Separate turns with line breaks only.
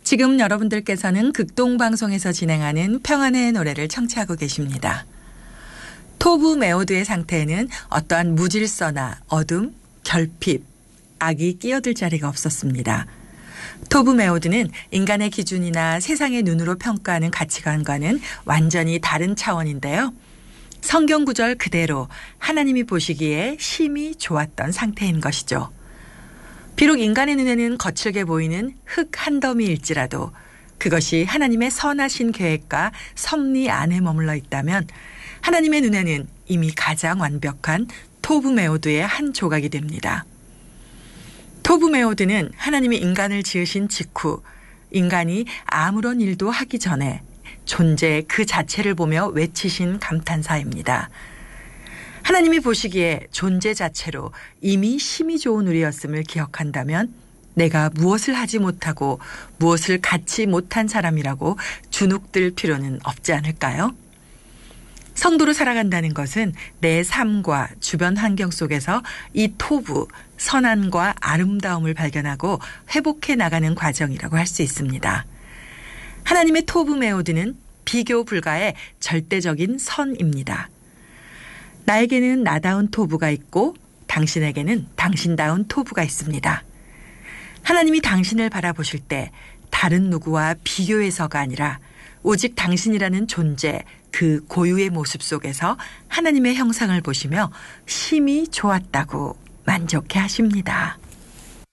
지금 여러분들께서는 극동방송에서 진행하는 평안의 노래를 청취하고 계십니다. 토브 메오드의 상태에는 어떠한 무질서나 어둠, 결핍, 악이 끼어들 자리가 없었습니다. 토브 메오드는 인간의 기준이나 세상의 눈으로 평가하는 가치관과는 완전히 다른 차원인데요. 성경 구절 그대로 하나님이 보시기에 심히 좋았던 상태인 것이죠. 비록 인간의 눈에는 거칠게 보이는 흙 한 더미일지라도 그것이 하나님의 선하신 계획과 섭리 안에 머물러 있다면 하나님의 눈에는 이미 가장 완벽한 토브 메오드의 한 조각이 됩니다. 토브 메오드는 하나님이 인간을 지으신 직후 인간이 아무런 일도 하기 전에 존재 그 자체를 보며 외치신 감탄사입니다. 하나님이 보시기에 존재 자체로 이미 심히 좋은 우리였음을 기억한다면 내가 무엇을 하지 못하고 무엇을 갖지 못한 사람이라고 주눅들 필요는 없지 않을까요? 성도로 살아간다는 것은 내 삶과 주변 환경 속에서 이 토부, 선함과 아름다움을 발견하고 회복해 나가는 과정이라고 할 수 있습니다. 하나님의 토브 메오드는 비교 불가의 절대적인 선입니다. 나에게는 나다운 토부가 있고 당신에게는 당신다운 토부가 있습니다. 하나님이 당신을 바라보실 때 다른 누구와 비교해서가 아니라 오직 당신이라는 존재, 그 고유의 모습 속에서 하나님의 형상을 보시며 심히 좋았다고 만족해 하십니다.